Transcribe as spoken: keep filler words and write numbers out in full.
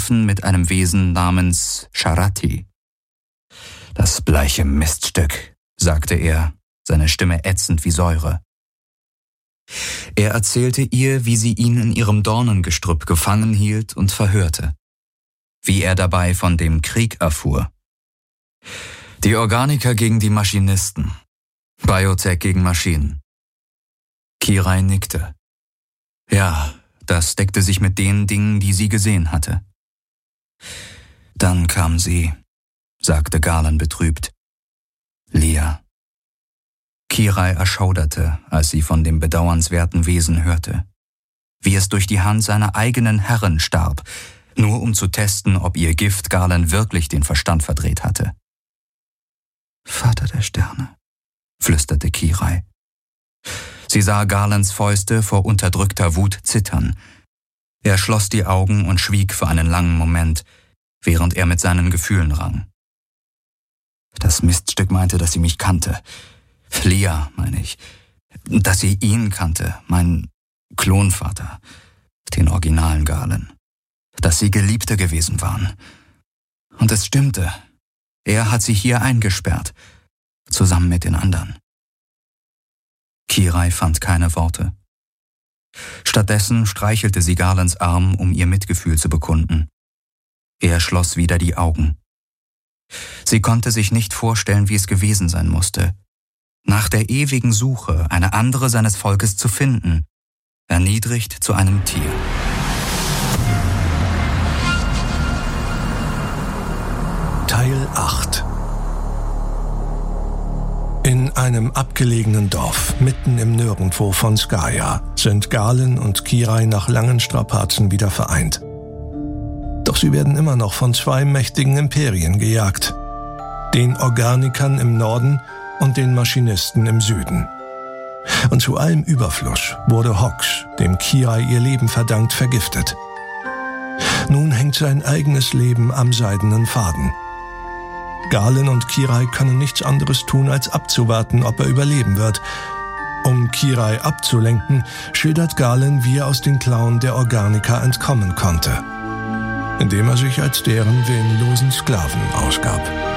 Treffen mit einem Wesen namens Sharati. »Das bleiche Miststück«, sagte er, seine Stimme ätzend wie Säure. Er erzählte ihr, wie sie ihn in ihrem Dornengestrüpp gefangen hielt und verhörte, wie er dabei von dem Krieg erfuhr. Die Organiker gegen die Maschinisten, Biotech gegen Maschinen. Kirai nickte. Ja, das deckte sich mit den Dingen, die sie gesehen hatte. Dann kam sie, sagte Galen betrübt. Lia. Kirai erschauderte, als sie von dem bedauernswerten Wesen hörte. Wie es durch die Hand seiner eigenen Herrin starb, nur um zu testen, ob ihr Gift Galen wirklich den Verstand verdreht hatte. »Vater der Sterne«, flüsterte Kirai. Sie sah Galens Fäuste vor unterdrückter Wut zittern. Er schloss die Augen und schwieg für einen langen Moment, während er mit seinen Gefühlen rang. Das Miststück meinte, dass sie mich kannte. Lia, meine ich. Dass sie ihn kannte, mein Klonvater, den originalen Galen. Dass sie Geliebte gewesen waren. Und es stimmte. Er hat sie hier eingesperrt, zusammen mit den anderen. Kirai fand keine Worte. Stattdessen streichelte sie Galens Arm, um ihr Mitgefühl zu bekunden. Er schloss wieder die Augen. Sie konnte sich nicht vorstellen, wie es gewesen sein musste, nach der ewigen Suche eine andere seines Volkes zu finden, erniedrigt zu einem Tier. Teil acht. In einem abgelegenen Dorf, mitten im Nirgendwo von Skaya, sind Galen und Kirai nach langen Strapazen wieder vereint. Doch sie werden immer noch von zwei mächtigen Imperien gejagt. Den Organikern im Norden und den Maschinisten im Süden. Und zu allem Überfluss wurde Hox, dem Kirai ihr Leben verdankt, vergiftet. Nun hängt sein eigenes Leben am seidenen Faden. Galen und Kirai können nichts anderes tun, als abzuwarten, ob er überleben wird. Um Kirai abzulenken, schildert Galen, wie er aus den Klauen der Organiker entkommen konnte, indem er sich als deren willenlosen Sklaven ausgab.